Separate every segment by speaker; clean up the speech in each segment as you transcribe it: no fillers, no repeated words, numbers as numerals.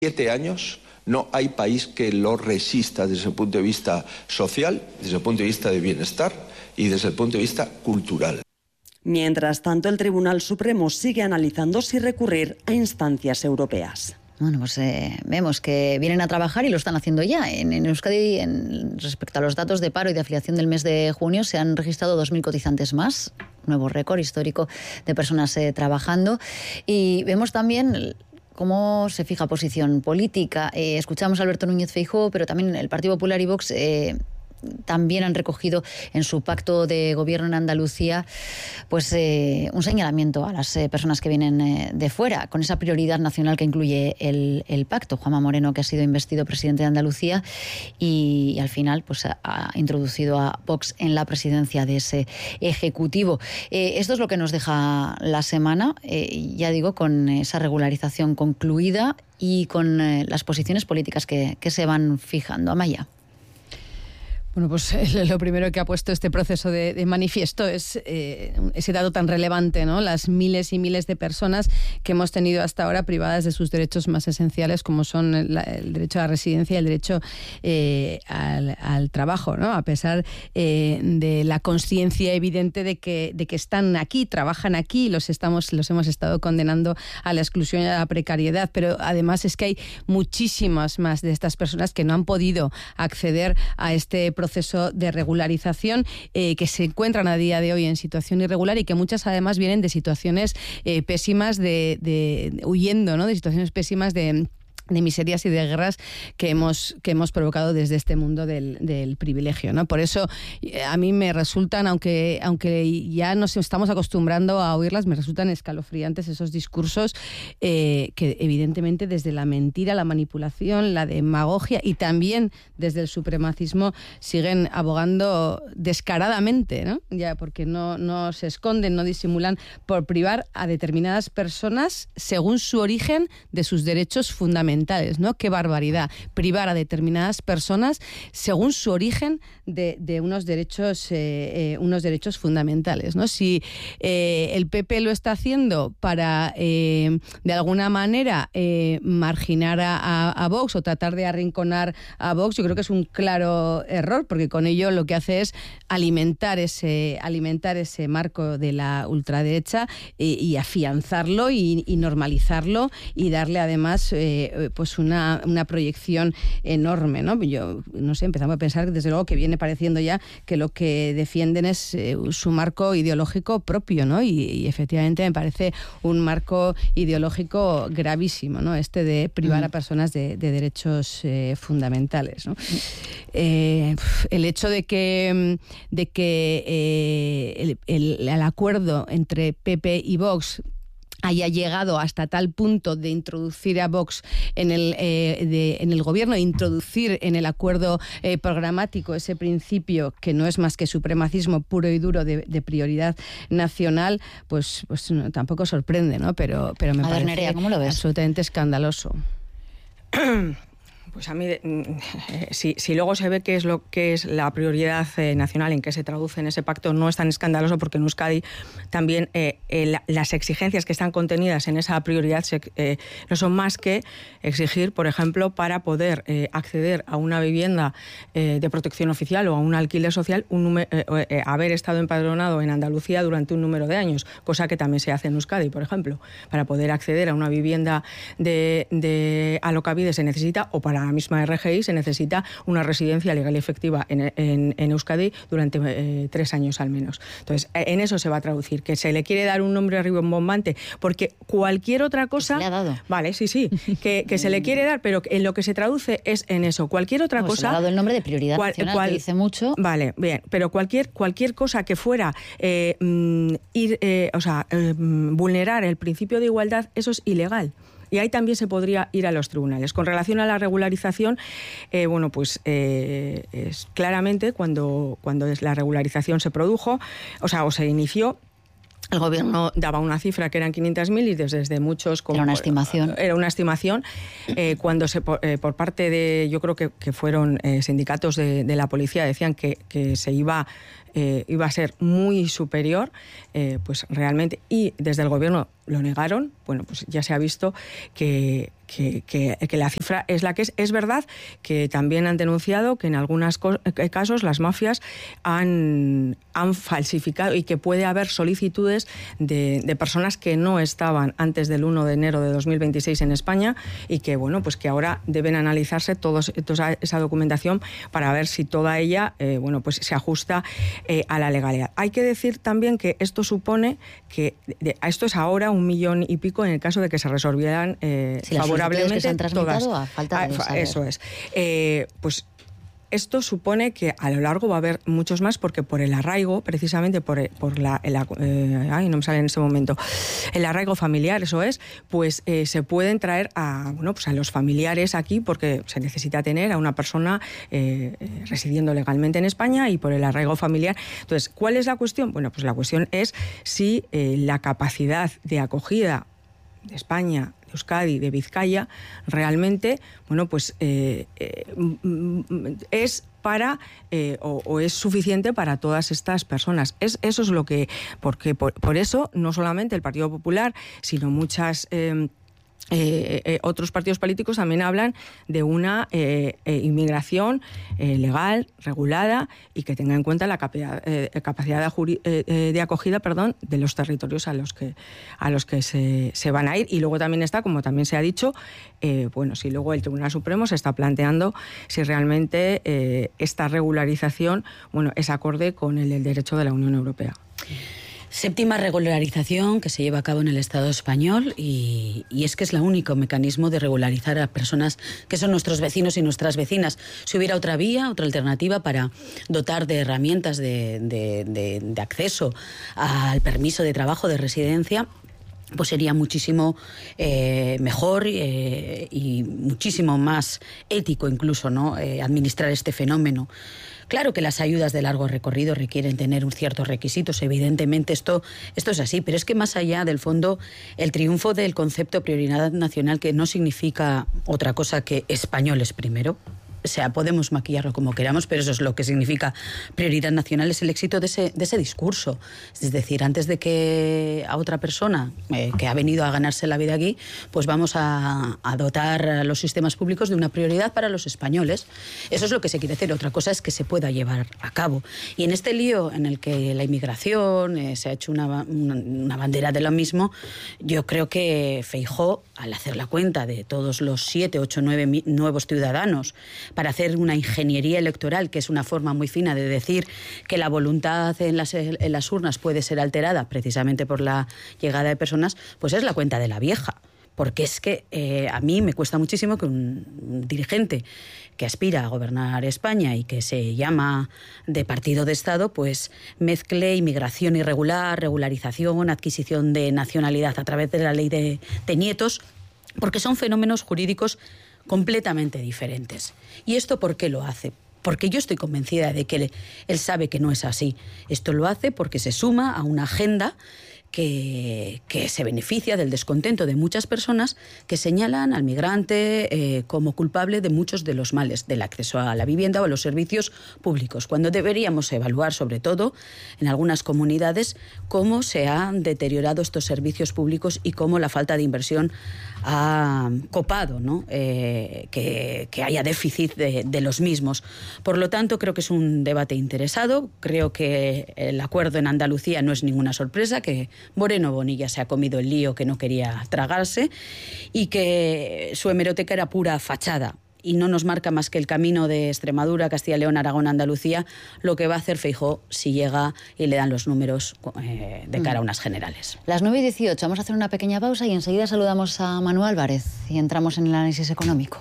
Speaker 1: 7 años no hay país que lo resista desde el punto de vista social, desde el punto de vista de bienestar y desde el punto de vista cultural.
Speaker 2: Mientras tanto, el Tribunal Supremo sigue analizando si recurrir a instancias europeas.
Speaker 3: Bueno, pues vemos que vienen a trabajar y lo están haciendo ya. En Euskadi, respecto a los datos de paro y de afiliación del mes de junio, se han registrado 2.000 cotizantes más, nuevo récord histórico de personas trabajando. Y vemos también cómo se fija posición política. Escuchamos a Alberto Núñez Feijóo, pero también el Partido Popular y Vox también han recogido en su pacto de gobierno en Andalucía pues un señalamiento a las personas que vienen de fuera, con esa prioridad nacional que incluye el pacto. Juanma Moreno, que ha sido investido presidente de Andalucía y al final pues ha introducido a Vox en la presidencia de ese ejecutivo. Esto es lo que nos deja la semana, ya digo, con esa regularización concluida y con las posiciones políticas que se van fijando. Amaya.
Speaker 4: Bueno, pues lo primero que ha puesto este proceso de manifiesto es ese dato tan relevante, ¿no? Las miles y miles de personas que hemos tenido hasta ahora privadas de sus derechos más esenciales, como son el derecho a la residencia y el derecho al trabajo, ¿no? A pesar de la consciencia evidente de que están aquí, trabajan aquí, los hemos estado condenando a la exclusión y a la precariedad, pero además es que hay muchísimas más de estas personas que no han podido acceder a este proceso de regularización, que se encuentran a día de hoy en situación irregular y que muchas además vienen de situaciones pésimas, huyendo, ¿no? De situaciones pésimas de miserias y de guerras que hemos provocado desde este mundo del privilegio, ¿no? Por eso a mí me resultan, aunque ya nos estamos acostumbrando a oírlas, me resultan escalofriantes esos discursos que evidentemente desde la mentira, la manipulación, la demagogia y también desde el supremacismo siguen abogando descaradamente, ¿no? Ya, porque no se esconden, no disimulan, por privar a determinadas personas según su origen de sus derechos fundamentales, ¿no? Qué barbaridad, privar a determinadas personas según su origen de unos derechos fundamentales, ¿no? Si el PP lo está haciendo para de alguna manera marginar a Vox o tratar de arrinconar a Vox, yo creo que es un claro error, porque con ello lo que hace es alimentar ese marco de la ultraderecha y afianzarlo y normalizarlo y darle además pues una proyección enorme, ¿no? Yo no sé, empezamos a pensar desde luego que viene pareciendo ya que lo que defienden es su marco ideológico propio, ¿no? Y efectivamente me parece un marco ideológico gravísimo, ¿no? Este de privar a personas de derechos fundamentales, ¿no? El hecho de que el acuerdo entre PP y Vox haya llegado hasta tal punto de introducir a Vox en el gobierno, introducir en el acuerdo programático ese principio que no es más que supremacismo puro y duro de prioridad nacional, pues no, tampoco sorprende, ¿no? Pero me parece
Speaker 3: Nerea, ¿cómo lo ves?
Speaker 4: Absolutamente escandaloso.
Speaker 5: Pues a mí, si luego se ve qué es lo que es la prioridad nacional, en qué se traduce en ese pacto, no es tan escandaloso, porque en Euskadi también las exigencias que están contenidas en esa prioridad no son más que exigir, por ejemplo, para poder acceder a una vivienda de protección oficial o a un alquiler social, haber estado empadronado en Andalucía durante un número de años, cosa que también se hace en Euskadi, por ejemplo. Para poder acceder a una vivienda de alokabide se necesita, o para la misma RGI se necesita una residencia legal y efectiva en Euskadi durante 3 años al menos. Entonces, en eso se va a traducir, que se le quiere dar un nombre rimbombante, porque cualquier otra cosa...
Speaker 3: ¿Le ha dado?
Speaker 5: Vale, sí, que se le quiere dar, pero en lo que se traduce es en eso. Cualquier otra cosa...
Speaker 3: Se le ha dado el nombre de prioridad nacional, que dice mucho.
Speaker 5: Vale, bien, pero cualquier cosa que fuera vulnerar el principio de igualdad, eso es ilegal. Y ahí también se podría ir a los tribunales. Con relación a la regularización, es claramente cuando la regularización se produjo, o se inició, el gobierno daba una cifra que eran 500.000 y desde muchos...
Speaker 3: Era una estimación.
Speaker 5: Era una estimación. Cuando por parte de, yo creo que fueron sindicatos de la policía, decían que se iba iba a ser muy superior, pues realmente, y desde el gobierno lo negaron. Bueno, pues ya se ha visto que la cifra es la que es. Es verdad que también han denunciado que en algunos casos las mafias han falsificado y que puede haber solicitudes de personas que no estaban antes del 1 de enero de 2026 en España y que, bueno, pues que ahora deben analizarse toda esa documentación para ver si toda ella, bueno, pues se ajusta a la legalidad. Hay que decir también que esto supone que esto es ahora 1 millón y pico en el caso de que se resolvieran favorablemente
Speaker 3: que se han tramitado
Speaker 5: todas.
Speaker 3: A falta de saber.
Speaker 5: Eso es. Pues esto supone que a lo largo va a haber muchos más, porque por el arraigo, precisamente no me sale en este momento, el arraigo familiar, eso es, pues se pueden traer a los familiares aquí, porque se necesita tener a una persona residiendo legalmente en España, y por el arraigo familiar. Entonces, ¿cuál es la cuestión? Bueno, pues la cuestión es si la capacidad de acogida de España, de Euskadi, de Vizcaya, realmente, bueno, pues es para o es suficiente para todas estas personas. Eso es lo que, porque por eso no solamente el Partido Popular, sino muchas otros partidos políticos también hablan de una inmigración legal, regulada, y que tenga en cuenta la capacidad de acogida, de los territorios a los que se van a ir. Y luego también está, como también se ha dicho, si luego el Tribunal Supremo se está planteando si realmente esta regularización, es acorde con el derecho de la Unión Europea.
Speaker 6: Séptima regularización que se lleva a cabo en el Estado español, y es que es el único mecanismo de regularizar a personas que son nuestros vecinos y nuestras vecinas. Si hubiera otra vía, otra alternativa para dotar de herramientas de acceso al permiso de trabajo, de residencia, pues sería muchísimo mejor y muchísimo más ético incluso, ¿no? Administrar este fenómeno. Claro que las ayudas de largo recorrido requieren tener ciertos requisitos, evidentemente esto es así, pero es que más allá del fondo, el triunfo del concepto prioridad nacional, que no significa otra cosa que españoles primero. O sea, podemos maquillarlo como queramos, pero eso es lo que significa prioridad nacional, es el éxito de ese discurso. Es decir, antes de que a otra persona que ha venido a ganarse la vida aquí, pues vamos a dotar a los sistemas públicos de una prioridad para los españoles. Eso es lo que se quiere hacer. Otra cosa es que se pueda llevar a cabo. Y en este lío en el que la inmigración se ha hecho una bandera de lo mismo, yo creo que Feijóo, al hacer la cuenta de todos los 7, 8, 9 nuevos ciudadanos, para hacer una ingeniería electoral, que es una forma muy fina de decir que la voluntad en las urnas puede ser alterada precisamente por la llegada de personas, pues es la cuenta de la vieja. Porque es que a mí me cuesta muchísimo que un dirigente que aspira a gobernar España y que se llama de partido de Estado, pues mezcle inmigración irregular, regularización, adquisición de nacionalidad a través de la ley de nietos, porque son fenómenos jurídicos completamente diferentes. ¿Y esto por qué lo hace? Porque yo estoy convencida de que él sabe que no es así. Esto lo hace porque se suma a una agenda que se beneficia del descontento de muchas personas que señalan al migrante como culpable de muchos de los males del acceso a la vivienda o a los servicios públicos, cuando deberíamos evaluar, sobre todo en algunas comunidades, cómo se han deteriorado estos servicios públicos y cómo la falta de inversión ha copado, ¿no? Que haya déficit de los mismos. Por lo tanto, creo que es un debate interesado. Creo que el acuerdo en Andalucía no es ninguna sorpresa, que Moreno Bonilla se ha comido el lío que no quería tragarse y que su hemeroteca era pura fachada y no nos marca más que el camino de Extremadura, Castilla y León, Aragón, Andalucía, lo que va a hacer Feijóo si llega y le dan los números de cara a unas generales.
Speaker 3: Las 9:18, vamos a hacer una pequeña pausa y enseguida saludamos a Manu Álvarez y entramos en el análisis económico.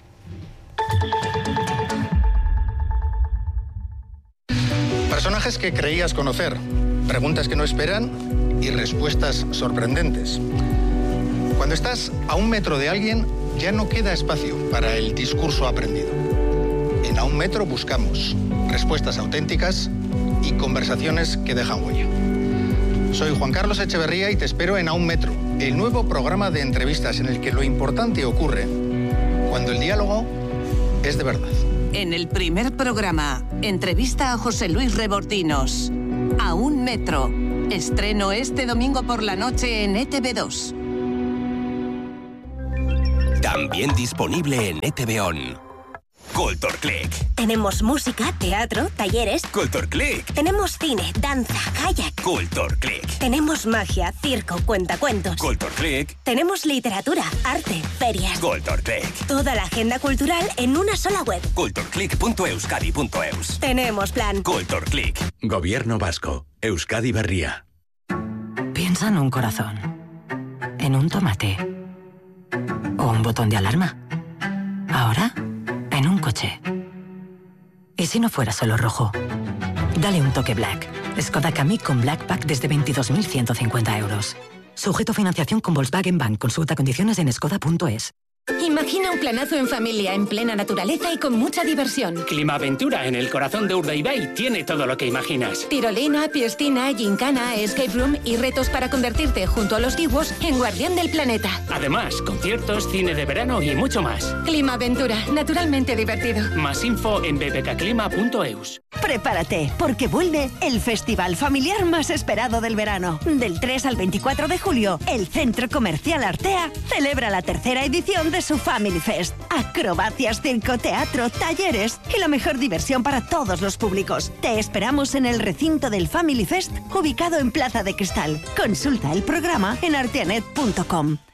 Speaker 7: Personajes que creías conocer, preguntas que no esperan y respuestas sorprendentes. Cuando estás a 1 metro de alguien, ya no queda espacio para el discurso aprendido. En A 1 metro buscamos respuestas auténticas y conversaciones que dejan huella. Soy Juan Carlos Echeverría y te espero en A 1 metro, el nuevo programa de entrevistas en el que lo importante ocurre cuando el diálogo es de verdad.
Speaker 8: En el primer programa, entrevista a José Luis Rebordinos. A un metro. Estreno este domingo por la noche en ETV2.
Speaker 9: También disponible en ETV On. Culture Click.
Speaker 10: Tenemos música, teatro, talleres.
Speaker 9: Culture Click.
Speaker 10: Tenemos cine, danza, kayak.
Speaker 9: Culture Click.
Speaker 10: Tenemos magia, circo, cuentacuentos.
Speaker 9: Culture Click.
Speaker 10: Tenemos literatura, arte, ferias.
Speaker 9: Culture Click.
Speaker 10: Toda la agenda cultural en una sola web.
Speaker 9: cultureclick.euskadi.eus.
Speaker 10: Tenemos plan.
Speaker 9: Culture Click.
Speaker 11: Gobierno vasco. Euskadi Berria.
Speaker 12: Piensa en un corazón, en un tomate o un botón de alarma. Ahora, en un coche. ¿Y si no fuera solo rojo? Dale un toque Black. Skoda Kamiq con Black Pack desde 22.150 euros. Sujeto a financiación con Volkswagen Bank. Consulta condiciones en skoda.es.
Speaker 13: Imagina un planazo en familia, en plena naturaleza y con mucha diversión.
Speaker 14: Climaventura en el corazón de Urdaibai tiene todo lo que imaginas.
Speaker 13: Tirolina, piscina, gincana, escape room y retos para convertirte, junto a los dibuos, en guardián del planeta.
Speaker 14: Además, conciertos, cine de verano y mucho más.
Speaker 13: Climaventura, naturalmente divertido.
Speaker 14: Más info en bbkclima.eus.
Speaker 15: Prepárate, porque vuelve el festival familiar más esperado del verano. Del 3 al 24 de julio, el Centro Comercial Artea celebra la tercera edición de su Family Fest. Acrobacias, circo, teatro, talleres y la mejor diversión para todos los públicos. Te esperamos en el recinto del Family Fest, ubicado en Plaza de Cristal. Consulta el programa en arteanet.com.